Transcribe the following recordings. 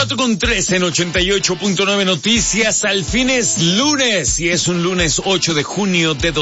4:13 en 88.9 Noticias. Al fin es lunes y es un lunes 8 de junio de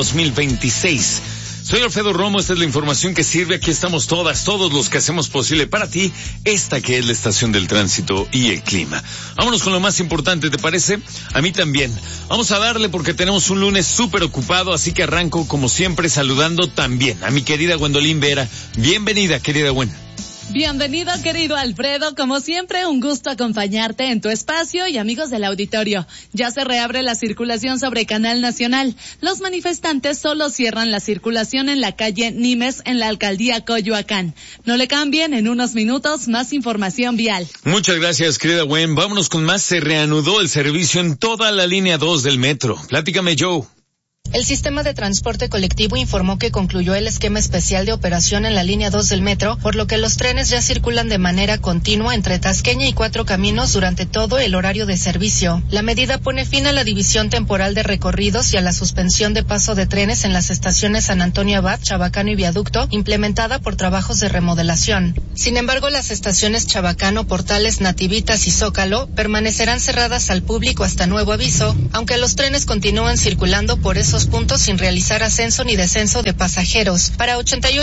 2026. Soy Alfredo Romo, esta es la información que sirve. Aquí estamos todos los que hacemos posible para ti, esta que es la estación del tránsito y el clima. Vámonos con lo más importante, ¿te parece? A mí también. Vamos a darle porque tenemos un lunes súper ocupado, así que arranco como siempre saludando también a mi querida Gwendolyn Vera. Bienvenida, querida Gwen. Bienvenido, querido Alfredo. Como siempre, un gusto acompañarte en tu espacio y amigos del auditorio. Ya se reabre la circulación sobre Canal Nacional. Los manifestantes solo cierran la circulación en la calle Nimes en la alcaldía Coyoacán. No le cambien, en unos minutos más información vial. Muchas gracias, querida Gwen. Vámonos con más. Se reanudó el servicio en toda la línea 2 del metro. Platícame, Joe. El sistema de transporte colectivo informó que concluyó el esquema especial de operación en la línea 2 del metro, por lo que los trenes ya circulan de manera continua entre Tasqueña y Cuatro Caminos durante todo el horario de servicio. La medida pone fin a la división temporal de recorridos y a la suspensión de paso de trenes en las estaciones San Antonio Abad, Chabacano y Viaducto, implementada por trabajos de remodelación. Sin embargo, las estaciones Chabacano, Portales, Nativitas y Zócalo permanecerán cerradas al público hasta nuevo aviso, aunque los trenes continúan circulando por esos puntos sin realizar ascenso ni descenso de pasajeros. Para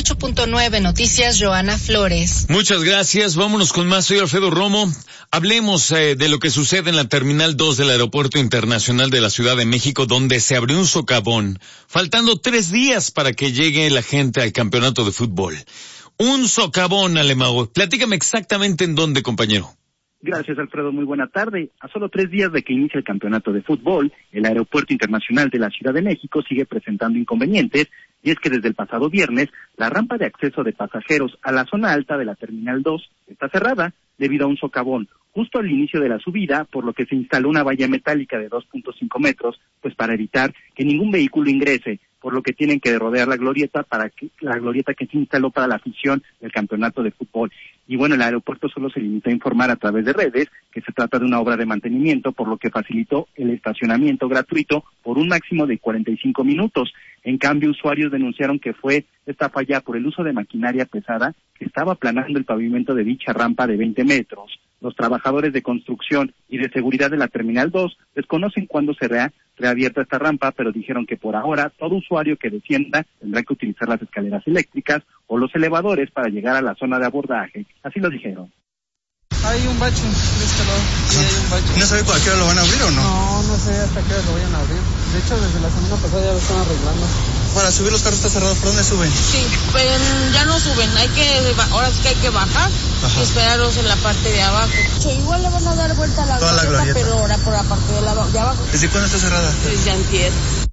88.9 Noticias, Joana Flores. Muchas gracias. Vámonos con más. Soy Alfredo Romo. Hablemos de lo que sucede en la Terminal 2 del Aeropuerto Internacional de la Ciudad de México, donde se abrió un socavón, faltando 3 días para que llegue la gente al campeonato de fútbol. Un socavón, Alemão. Platícame exactamente en dónde, compañero. Gracias, Alfredo. Muy buena tarde. A solo 3 días de que inicie el campeonato de fútbol, el Aeropuerto Internacional de la Ciudad de México sigue presentando inconvenientes, y es que desde el pasado viernes, la rampa de acceso de pasajeros a la zona alta de la Terminal 2 está cerrada debido a un socavón justo al inicio de la subida, por lo que se instaló una valla metálica de 2.5 metros, pues para evitar que ningún vehículo ingrese, por lo que tienen que rodear la glorieta que se instaló para la afición del campeonato de fútbol. Y bueno, el aeropuerto solo se limitó a informar a través de redes que se trata de una obra de mantenimiento, por lo que facilitó el estacionamiento gratuito por un máximo de 45 minutos. En cambio, usuarios denunciaron que fue esta falla por el uso de maquinaria pesada que estaba aplanando el pavimento de dicha rampa de 20 metros. Los trabajadores de construcción y de seguridad de la Terminal 2 desconocen cuándo será reabierta esta rampa, pero dijeron que por ahora todo usuario que descienda tendrá que utilizar las escaleras eléctricas o los elevadores para llegar a la zona de abordaje. Así lo dijeron. Hay un bache de este lado, sí hay un bache. ¿No sabe a qué hora lo van a abrir o no? No sé hasta qué hora lo vayan a abrir. De hecho, desde la semana pasada ya lo están arreglando. Para subir los carros está cerrado, ¿por dónde suben? Sí, pero ya no suben, ahora sí que hay que bajar. Ajá. Y esperarlos en la parte de abajo. Sí, igual le van a dar vuelta a la glorieta, pero ahora por la parte de abajo. ¿Desde cuándo está cerrada? Desde antier.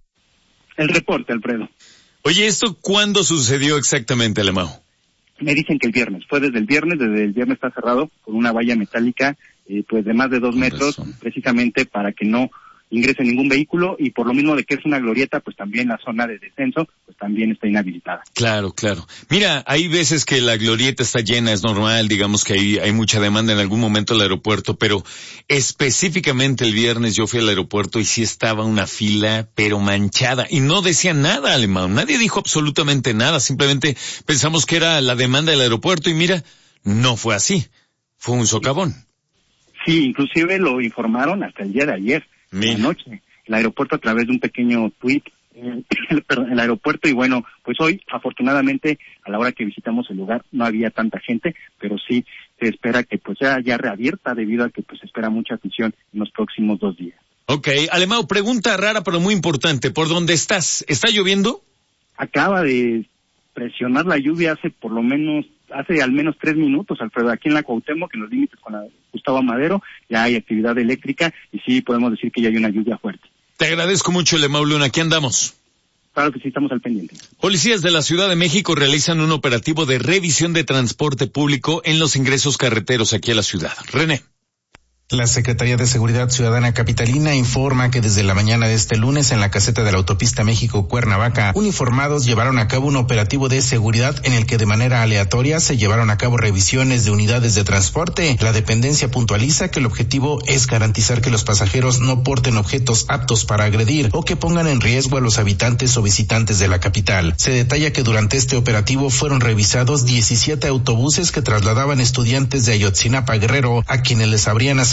El reporte, Alfredo. Oye, ¿esto cuándo sucedió exactamente, Alemão? Me dicen que el viernes, desde el viernes está cerrado con una valla metálica pues de más de 2 metros, precisamente para que no ingrese ningún vehículo, y por lo mismo de que es una glorieta, pues también la zona de descenso pues también está inhabilitada. Claro. Mira, hay veces que la glorieta está llena, es normal, digamos que hay mucha demanda en algún momento al aeropuerto, pero específicamente el viernes yo fui al aeropuerto y sí estaba una fila, pero manchada, y no decía nada, Alemão, nadie dijo absolutamente nada, simplemente pensamos que era la demanda del aeropuerto, y mira, no fue así, fue un socavón. Sí, inclusive lo informaron hasta el día de ayer. Anoche, el aeropuerto a través de un pequeño tuit, el aeropuerto, y bueno, pues hoy, afortunadamente, a la hora que visitamos el lugar, no había tanta gente, pero sí se espera que pues ya reabierta, debido a que pues se espera mucha afición en los próximos 2 días. Ok, Alemão, pregunta rara pero muy importante, ¿por dónde estás? ¿Está lloviendo? Acaba de presionar la lluvia hace al menos 3 minutos, Alfredo, aquí en la Cuauhtémoc, en los límites con la Gustavo Amadero, ya hay actividad eléctrica y sí podemos decir que ya hay una lluvia fuerte. Te agradezco mucho, Alemão Luna, aquí andamos. Claro que sí, estamos al pendiente. Policías de la Ciudad de México realizan un operativo de revisión de transporte público en los ingresos carreteros aquí a la ciudad. René. La Secretaría de Seguridad Ciudadana Capitalina informa que desde la mañana de este lunes en la caseta de la autopista México-Cuernavaca, uniformados llevaron a cabo un operativo de seguridad en el que de manera aleatoria se llevaron a cabo revisiones de unidades de transporte. La dependencia puntualiza que el objetivo es garantizar que los pasajeros no porten objetos aptos para agredir o que pongan en riesgo a los habitantes o visitantes de la capital. Se detalla que durante este operativo fueron revisados 17 autobuses que trasladaban estudiantes de Ayotzinapa, Guerrero, a quienes les habrían asegurado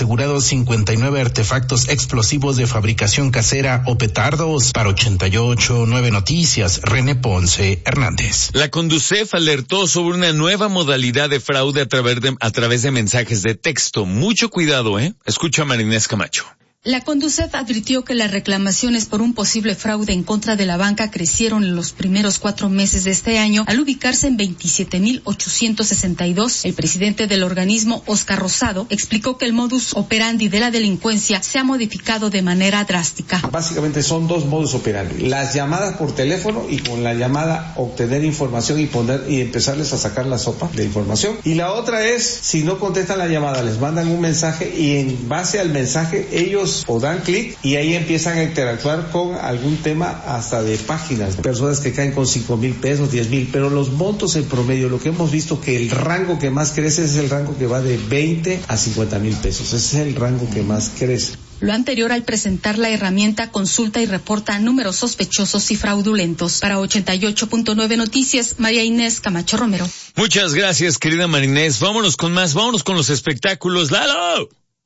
asegurados 59 artefactos explosivos de fabricación casera o petardos. Para 88.9 Noticias, René Ponce Hernández. La Conducef alertó sobre una nueva modalidad de fraude a través de mensajes de texto. Mucho cuidado, Escucha a Marinés Camacho. La Conducef advirtió que las reclamaciones por un posible fraude en contra de la banca crecieron en los primeros 4 meses de este año al ubicarse en 27.862. El presidente del organismo, Oscar Rosado, explicó que el modus operandi de la delincuencia se ha modificado de manera drástica. Básicamente son 2 modus operandi: las llamadas por teléfono y con la llamada obtener información y empezarles a sacar la sopa de información. Y la otra es, si no contestan la llamada, les mandan un mensaje y en base al mensaje ellos o dan clic y ahí empiezan a interactuar con algún tema hasta de páginas. Personas que caen con 5,000 pesos, 10,000, pero los montos en promedio, lo que hemos visto que el rango que más crece es el rango que va de 20 a 50,000 pesos. Ese es el rango que más crece. Lo anterior al presentar la herramienta consulta y reporta números sospechosos y fraudulentos. Para 88.9 Noticias, María Inés Camacho Romero. Muchas gracias, querida Marinés. Vámonos con más, vámonos con los espectáculos. ¡Lalo!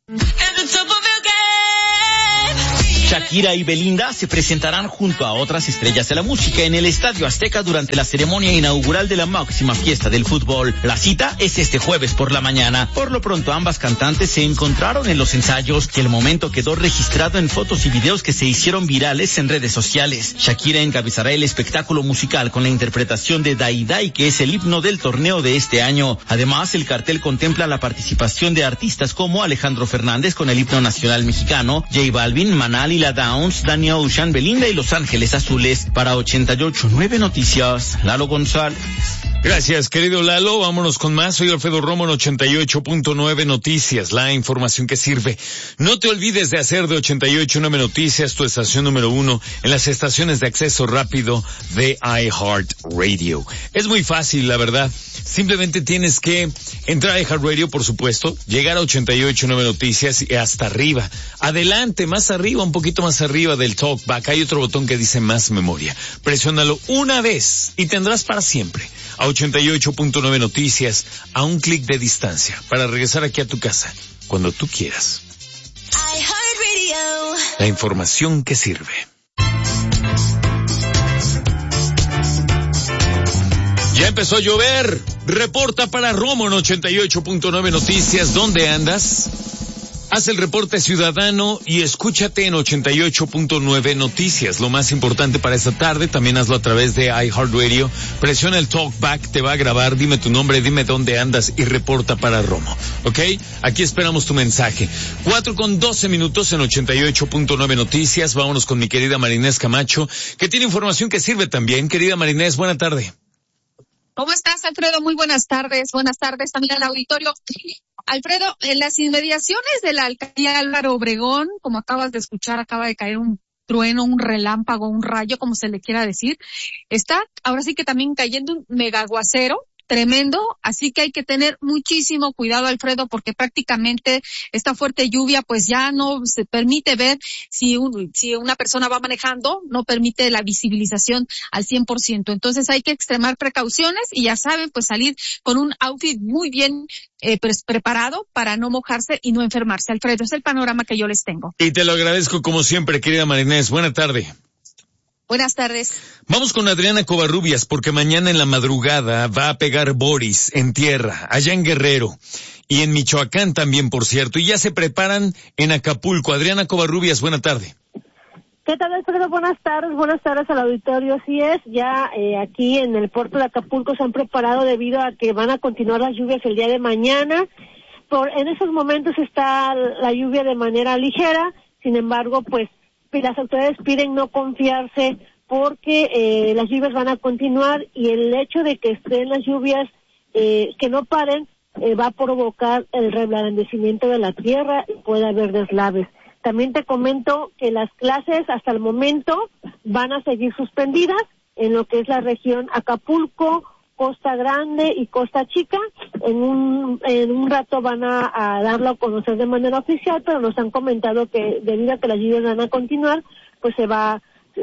Shakira y Belinda se presentarán junto a otras estrellas de la música en el Estadio Azteca durante la ceremonia inaugural de la máxima fiesta del fútbol. La cita es este jueves por la mañana. Por lo pronto, ambas cantantes se encontraron en los ensayos y el momento quedó registrado en fotos y videos que se hicieron virales en redes sociales. Shakira encabezará el espectáculo musical con la interpretación de Dai Dai, que es el himno del torneo de este año. Además, el cartel contempla la participación de artistas como Alejandro Fernández con el himno nacional mexicano, J Balvin, Manal, La Downs, Danny Ocean, Belinda y Los Ángeles Azules. Para 88.9 Noticias, Lalo González. Gracias, querido Lalo. Vámonos con más. Soy Alfredo Romo en 88.9 Noticias, la información que sirve. No te olvides de hacer de 88.9 Noticias tu estación número 1 en las estaciones de acceso rápido de iHeartRadio. Es muy fácil, la verdad. Simplemente tienes que entrar a iHeartRadio, por supuesto, llegar a 88.9 Noticias y hasta arriba. Adelante, más arriba, un poquito más arriba del Talkback. Hay otro botón que dice Más Memoria. Presiónalo una vez y tendrás para siempre a 88.9 Noticias a un clic de distancia para regresar aquí a tu casa cuando tú quieras. La información que sirve. Ya empezó a llover. Reporta para Romo en 88.9 Noticias. ¿Dónde andas? Haz el reporte ciudadano y escúchate en 88.9 Noticias. Lo más importante para esta tarde, también hazlo a través de iHeartRadio. Presiona el Talkback, te va a grabar, dime tu nombre, dime dónde andas y reporta para Romo. ¿Ok? Aquí esperamos tu mensaje. 4:12 en 88.9 Noticias. Vámonos con mi querida Marinés Camacho, que tiene información que sirve también. Querida Marinés, buena tarde. ¿Cómo estás, Alfredo? Muy buenas tardes. Buenas tardes también al auditorio. Alfredo, en las inmediaciones de la alcaldía Álvaro Obregón, como acabas de escuchar, acaba de caer un trueno, un relámpago, un rayo, como se le quiera decir. Está ahora sí que también cayendo un megaguacero tremendo, así que hay que tener muchísimo cuidado, Alfredo, porque prácticamente esta fuerte lluvia pues ya no se permite ver si una persona va manejando, no permite la visibilización al 100%. Entonces hay que extremar precauciones y ya saben, pues salir con un outfit muy bien preparado para no mojarse y no enfermarse. Alfredo, es el panorama que yo les tengo. Y te lo agradezco como siempre, querida Marinés. Buena tarde. Buenas tardes. Vamos con Adriana Covarrubias, porque mañana en la madrugada va a pegar Boris en tierra, allá en Guerrero, y en Michoacán también, por cierto, y ya se preparan en Acapulco. Adriana Covarrubias, buena tarde. ¿Qué tal, Alfredo? Buenas tardes al auditorio. Así es, ya aquí en el puerto de Acapulco se han preparado debido a que van a continuar las lluvias el día de mañana. En esos momentos está la lluvia de manera ligera, sin embargo, pues las autoridades piden no confiarse porque las lluvias van a continuar y el hecho de que estén las lluvias que no paren va a provocar el reblandecimiento de la tierra y puede haber deslaves. También te comento que las clases hasta el momento van a seguir suspendidas en lo que es la región Acapulco, Costa Grande y Costa Chica. En un rato van a darlo a conocer de manera oficial, pero nos han comentado que debido a que las lluvias van a continuar, pues se van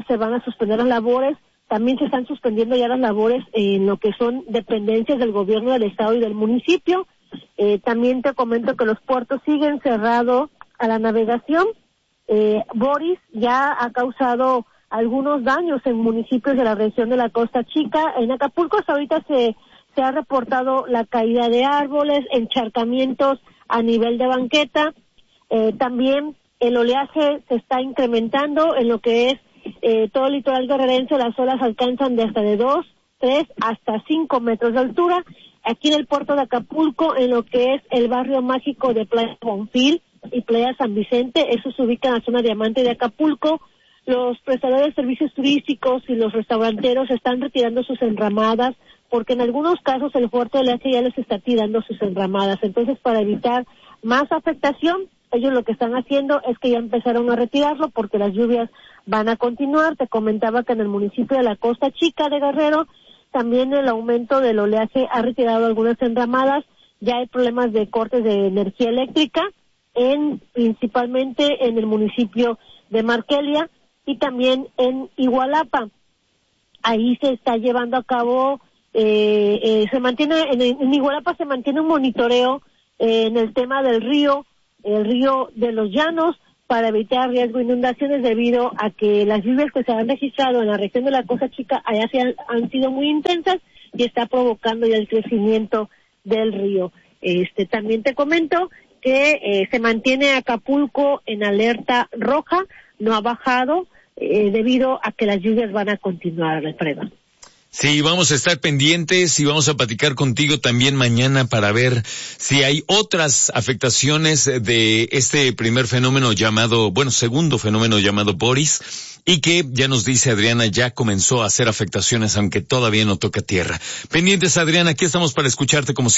a suspender las labores. También se están suspendiendo ya las labores en lo que son dependencias del gobierno del estado y del municipio. También te comento que los puertos siguen cerrados a la navegación. Boris ya ha causado algunos daños en municipios de la región de la Costa Chica. En Acapulco hasta ahorita se ha reportado la caída de árboles, encharcamientos a nivel de banqueta. También el oleaje se está incrementando en lo que es todo el litoral guerrerense. Las olas alcanzan de hasta de 2, 3 hasta 5 metros de altura. Aquí en el puerto de Acapulco, en lo que es el barrio mágico de Playa Bonfil y Playa San Vicente, eso se ubica en la zona diamante de Acapulco. Los prestadores de servicios turísticos y los restauranteros están retirando sus enramadas, porque en algunos casos el fuerte oleaje ya les está tirando sus enramadas. Entonces, para evitar más afectación, ellos lo que están haciendo es que ya empezaron a retirarlo porque las lluvias van a continuar. Te comentaba que en el municipio de la Costa Chica de Guerrero, también el aumento del oleaje ha retirado algunas enramadas. Ya hay problemas de cortes de energía eléctrica, principalmente en el municipio de Marquelia y también en Igualapa. Ahí se está llevando a cabo, en Igualapa se mantiene un monitoreo en el tema del río, el río de los Llanos, para evitar riesgo de inundaciones debido a que las lluvias que se han registrado en la región de la Costa Chica allá han sido muy intensas y está provocando ya el crecimiento del río. También te comento que se mantiene Acapulco en alerta roja, no ha bajado debido a que las lluvias van a continuar, Alfredo. Sí, vamos a estar pendientes y vamos a platicar contigo también mañana para ver si hay otras afectaciones de este segundo fenómeno llamado Boris, y que ya nos dice Adriana, ya comenzó a hacer afectaciones aunque todavía no toca tierra. Pendientes, Adriana, aquí estamos para escucharte como siempre.